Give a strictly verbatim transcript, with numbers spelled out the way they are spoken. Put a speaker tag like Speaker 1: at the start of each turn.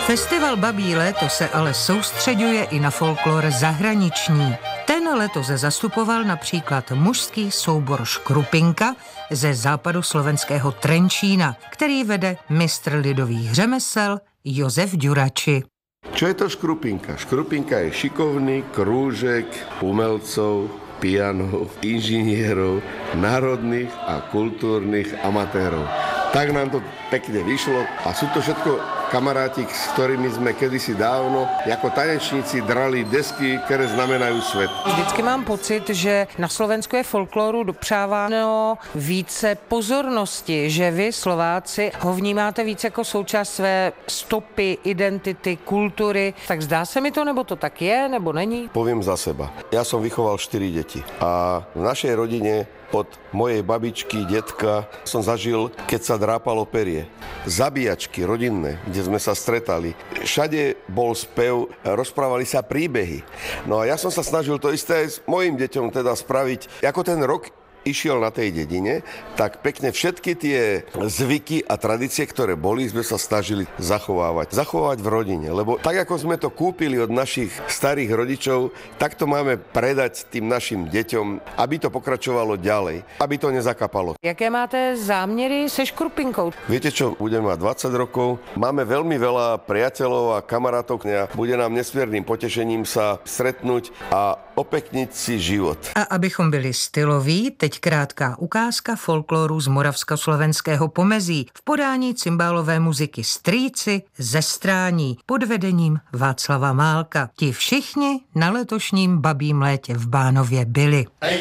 Speaker 1: Festival Babí léto se ale soustřeďuje i na folklor zahraniční. Ten letos zastupoval například mužský soubor Škrupinka ze západu slovenského Trenčína, který vede mistr lidových řemesel Jozef Ďurači.
Speaker 2: Čo je to škrupinka? Škrupinka je šikovný krúžek umelcov, pianov, inžinierov, národných a kultúrnych amatérov. Tak nám to pekne vyšlo a sú to všetko kamaráti, s ktorými sme kedysi dávno ako tanečníci drali desky, ktoré znamenajú svet.
Speaker 1: Vždycky mám pocit, že na Slovensku je folkloru dopřáváno více pozornosti, že vy, Slováci, ho vnímáte více jako součást své stopy, identity, kultury. Tak zdá se mi to, nebo to tak je, nebo není?
Speaker 2: Poviem za seba. Ja som vychoval štyri deti a v našej rodine od mojej babičky, detka som zažil, keď sa drápalo perie. Zabíjačky rodinné, kde sme sa stretali. Všade bol spev, rozprávali sa príbehy. No a ja som sa snažil to isté aj s mojim deťom teda spraviť. Ako ten rok išiel na tej dedine, tak pekne všetky tie zvyky a tradície, ktoré boli, sme sa snažili zachovávať. Zachovávať v rodine, lebo tak, ako sme to kúpili od našich starých rodičov, tak to máme predať tým našim deťom, aby to pokračovalo ďalej, aby to nezakapalo.
Speaker 1: Jaké máte záměry se Škrupinkou?
Speaker 2: Viete čo, budeme mať dvadsať rokov, máme veľmi veľa priateľov a kamarátov, a bude nám nesmiernym potešením sa stretnúť a opekniť si život.
Speaker 1: A abychom byli styloví, teď krátká ukázka folkloru z moravskoslovenského pomezí v podání cymbálové muziky Strýci ze Strání pod vedením Václava Málka. Ti všichni na letošním Babím létě v Bánově byli.